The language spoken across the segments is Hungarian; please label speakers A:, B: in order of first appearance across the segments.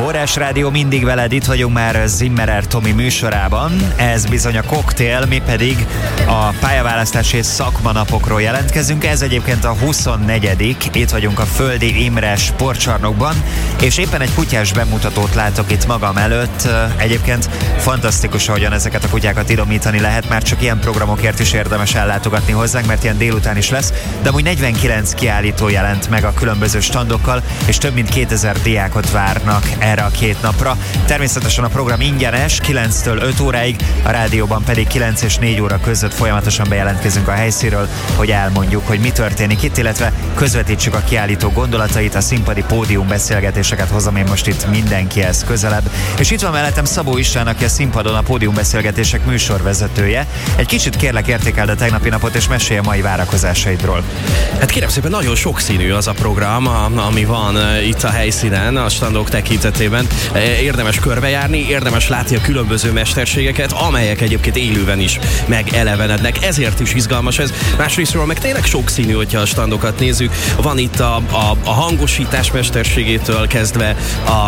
A: Forrás Rádió mindig veled, itt vagyunk már Zimmerer Tomi műsorában. Ez bizony a Cocktail, mi pedig a pályaválasztási szakmanapokról jelentkezünk. Ez egyébként a 24. Itt vagyunk a Földi Imre sportcsarnokban, és éppen egy kutyás bemutatót látok itt magam előtt. Egyébként fantasztikus, ahogyan ezeket a kutyákat idomítani lehet, már csak ilyen programokért is érdemes ellátogatni hozzánk, mert ilyen délután is lesz, de amúgy 49 kiállító jelent meg a különböző standokkal, és több mint 2000 diákot várnak erre a 2 napra. Természetesen a program ingyenes, 9-től 5 óráig, a rádióban pedig 9 és 4 óra között folyamatosan bejelentkezünk a helyszínről, hogy elmondjuk, hogy mi történik itt, illetve közvetítsük a kiállító gondolatait, a színpadi pódium beszélgetéseket hozom én most itt mindenkihez közelebb. És itt van mellettem Szabó István, aki a színpadon a pódiumbeszélgetések műsorvezetője. Egy kicsit kérlek, értékeld a tegnapi napot, és mesélj a mai várakozásaidról.
B: Hát kérem szépen, nagyon sokszínű az a program, ami van itt a helyszínen, a standok tekintetében. Érdemes körbejárni, érdemes látni a különböző mesterségeket, amelyek egyébként élőben is megelevenednek. Ezért is izgalmas ez. Másrésztről meg tényleg sokszínű, hogyha a standokat nézzük. Van itt a hangosítás mesterségétől kezdve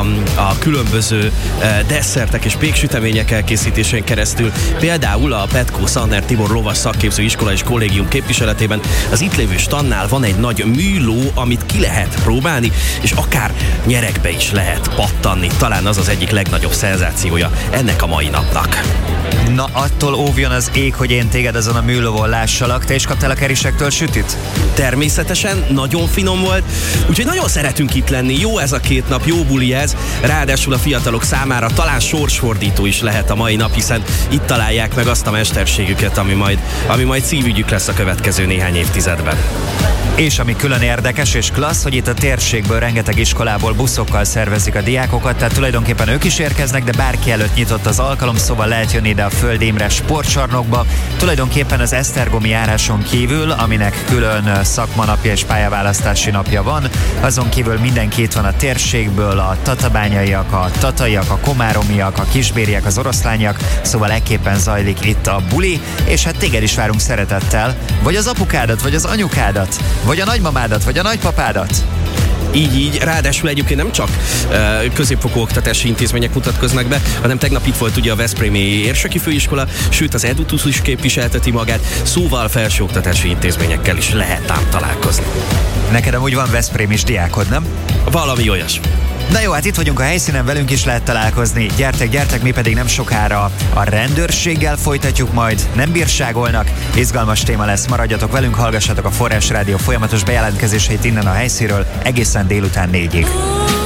B: a különböző desszertek és péksütemények elkészítésén keresztül. Például a Petko Szanner Tibor lovas szakképző iskola és kollégium képviseletetében az itt lévő standnál van egy nagy műló, amit ki lehet próbálni, és akár nyeregbe is lehet pattanni. Talán az az egyik legnagyobb szenzációja ennek a mai napnak.
A: Na, attól óvjon az ég, hogy én téged azon a műlóvon lássalak. Te is kaptál a kerisektől sütit?
B: Természetesen, nagyon finom volt, úgyhogy nagyon szeretünk itt lenni. Jó ez a 2 nap, jó buli ez, ráadásul a fiatalok számára talán sorsfordító is lehet a mai nap, hiszen itt találják meg azt a mesterségüket, ami majd szívügyük lesz a következő néhány évtizedben.
A: És ami külön érdekes és klassz, hogy itt a térségből rengeteg iskolából buszokkal szervezik a diákokat, tehát tulajdonképpen ők is érkeznek, de bárki előtt nyitott az alkalom, szóval lehet jönni ide a Földi Imre sportcsarnokba. Tulajdonképpen az esztergomi járáson kívül, aminek külön szakmanapja és pályaválasztási napja van, azon kívül mindenki itt van a térségből, a tatabányaiak, a tataiak, a komáromiak, a kisbériek, az oroszlányiak, szóval ekképpen zajlik itt a buli, és hát téged is várunk szeretettel, vagy az apukádat, vagy az anyukádat, vagy a nagymamádat, vagy a nagypapádat.
B: Így, ráadásul egyébként nem csak középfokú oktatási intézmények mutatkoznak be, hanem tegnap itt volt ugye a Veszprémi Érseki Főiskola, sőt az Edutus is képviselteti magát, szóval felsőoktatási intézményekkel is lehet ám találkozni.
A: Neked amúgy van veszprémis diákod, nem?
B: Valami olyas.
A: Na jó, hát itt vagyunk a helyszínen, velünk is lehet találkozni. Gyertek, mi pedig nem sokára a rendőrséggel folytatjuk majd, nem bírságolnak, izgalmas téma lesz, maradjatok velünk, hallgassatok a Forrás Rádió folyamatos bejelentkezéseit innen a helyszínről egészen délután 4-ig.